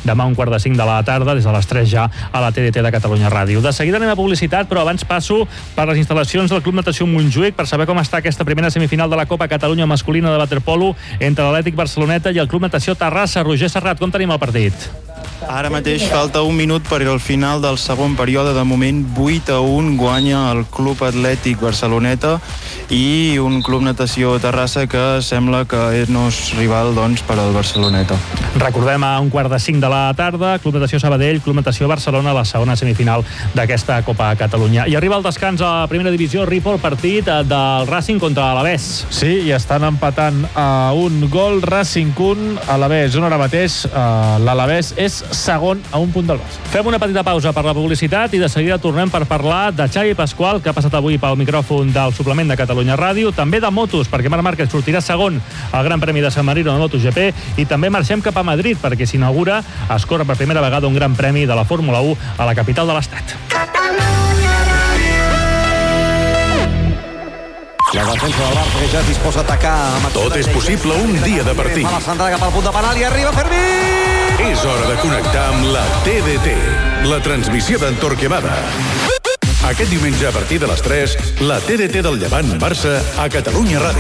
demà a 4:45 de la tarda, des de les 3 ja a la TDT de Catalunya Ràdio. De seguida anem a publicitat, però abans passo per les instal·lacions del Club Natació Montjuïc per saber com està aquesta primera semifinal de la Copa Catalunya masculina de waterpolo entre l'Atlètic Barceloneta i el Club Natació Terrassa. Roger Serrat, com tenim el partit? Ara mateix falta un minut per al final del segon període. De moment 8-1 guanya el Club Atlètic Barceloneta i un Club Natació Terrassa que sembla que no és rival, doncs, per al Barceloneta. Recordem, a 4:45 de la tarda, Club Natació Sabadell, Club Natació Barcelona, la segona semifinal d'aquesta Copa Catalunya. I arriba el descans a la primera divisió, Ripoll, partit del Racing contra l'Alavés. Sí, i estan empatant a un gol, Racing 1, Alavés 1 ara mateix. L'Alavés és segon a un punt del Barça. Fem una petita pausa per la publicitat i de seguida tornem per parlar de Xavi Pasqual, que ha passat avui pel micròfon del suplement de Catalunya Ràdio, també de motos, perquè Marc Márquez sortirà segon al Gran Premi de San Marino de MotoGP, i també marxem cap a Madrid, perquè s'inaugura, es corre per primera vegada un Gran Premi de la Fórmula 1 a la capital de l'Estat. La defensa del Barça que ja es disposa a atacar. Tot és possible un dia de partit. Fa la centrada cap al punt de penal i arriba Fermí! És hora de connectar amb la TDT, la transmissió d'en Torquemada. Aquest diumenge a partir de les 3, la TDT del Llevant Barça a Catalunya Ràdio.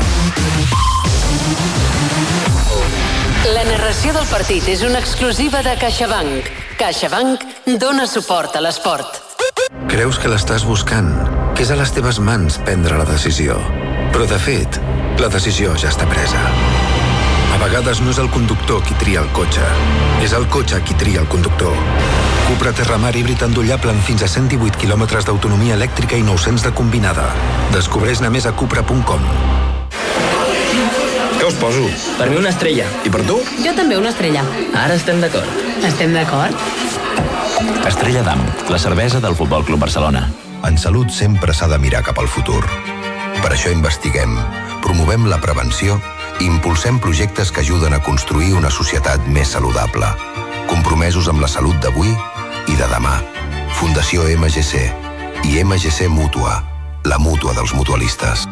La narració del partit és una exclusiva de CaixaBank. CaixaBank dona suport a l'esport. Creus que l'estàs buscant, que és a les teves mans prendre la decisió. Però, de fet, la decisió ja està presa. A vegades no és el conductor qui tria el cotxe, és el cotxe qui tria el conductor. Cupra Terramar híbrid endollable amb fins a 118 quilòmetres d'autonomia elèctrica i 900 de combinada. Descobreix-ne més a cupra.com. Què us poso? Per mi una estrella. I per tu? Jo també una estrella. Ara estem d'acord. Estem d'acord? Estrella Damm, la cervesa del Futbol Club Barcelona. En salut sempre s'ha de mirar cap al futur. Per això investiguem, promovem la prevenció i impulsem projectes que ajuden a construir una societat més saludable. Compromesos amb la salut d'avui i de demà. Fundació MGC i MGC Mútua, la mútua dels mutualistes.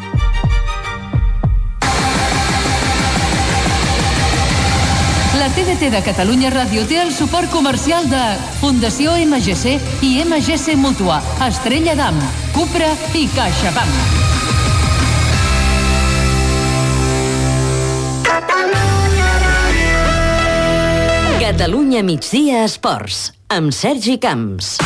La TDT de Catalunya Ràdio té el suport comercial de Fundació MGC i MGC Mútua, Estrella Damm, Cupra i CaixaBank. Catalunya migdia esports, amb Sergi Camps.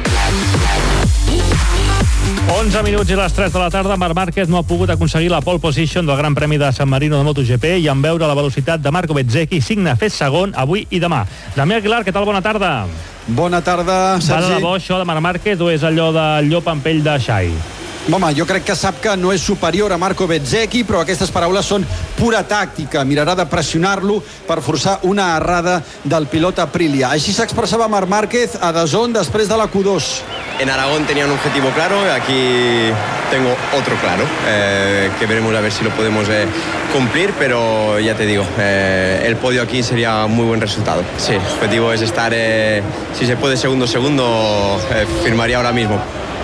11 minuts i les 3 de la tarda. Marc Márquez no ha pogut aconseguir la pole position del Gran Premi de San Marino de MotoGP i en veure la velocitat de Marco Bezzecchi signa fet segon avui i demà. Damià Aguilar, què tal? Bona tarda. Bona tarda, Sergi. Va de debò això de Marc Márquez o és allò de llop amb pell de xai? Home, jo crec que sap que no és superior a Marco Bezzecchi, però aquestes paraules són pura tàctica. Mirarà de pressionar-lo per forçar una errada del pilot Aprilia. Així s'expressava Marc Márquez a DAZN després de la Q2. En Aragón tenía un objetivo claro, aquí tengo otro claro, que veremos a ver si lo podemos cumplir, pero ya te digo, el podio aquí sería un muy buen resultado. Sí, el objetivo es estar, si se puede, segundo, firmaría ahora mismo.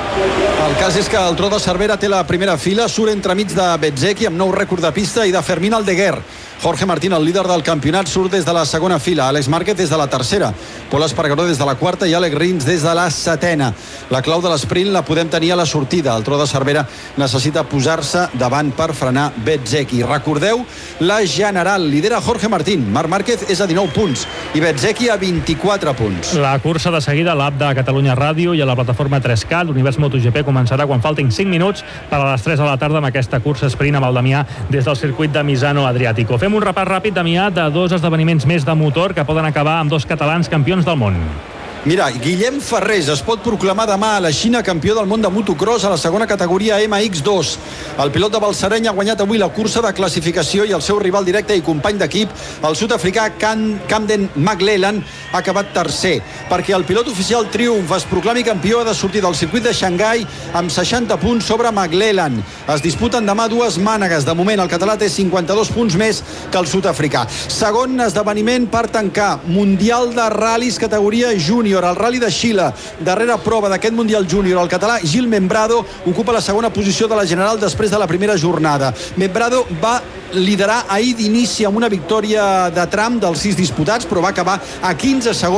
El cas és que el Tro de Cervera té la primera fila, surt entremig de Bezzecchi amb nou rècord de pista i de Fermín Aldeguer. Jorge Martín, el líder del campionat, surt des de la segona fila, Àlex Márquez des de la tercera, Pol Espargaró des de la quarta i Àlex Rins des de la setena. La clau de l'esprint la podem tenir a la sortida. El Tro de Cervera necessita posar-se davant per frenar Bezzecchi. Recordeu, la general lidera Jorge Martín, Marc Márquez és a 19 punts i Bezzecchi a 24 punts. La cursa de seguida a l'app de Catalunya Ràdio i a la plataforma 3K. L'Univers MotoGP començarà quan faltin 5 minuts per a les 3 de la tarda amb aquesta cursa sprint amb el Damià des del circuit de Misano Adriàtico. Fem un repàs ràpid, Damià, de dos esdeveniments més de motor que poden acabar amb dos catalans campions del món. Mira, Guillem Ferrés es pot proclamar demà a la Xina campió del món de motocross a la segona categoria MX2. El pilot de Balsareny ha guanyat avui la cursa de classificació i el seu rival directe i company d'equip, el sud-africà Camden McLellan, ha acabat tercer. Perquè el pilot oficial Triumph es proclami campió ha de sortir del circuit de Xangai amb 60 punts sobre McLellan. Es disputen demà dues mànegues. De moment el català té 52 punts més que el sud-africà. Segon esdeveniment per tancar. Mundial de ral·lis categoria júnior. El Rally de Xile, darrera prova d'aquest Mundial Júnior, el català Gil Membrado ocupa la segona posició de la general després de la primera jornada. Membrado va liderar ahir d'inici amb una victòria de tram dels 6 disputats, però va acabar a 15 segons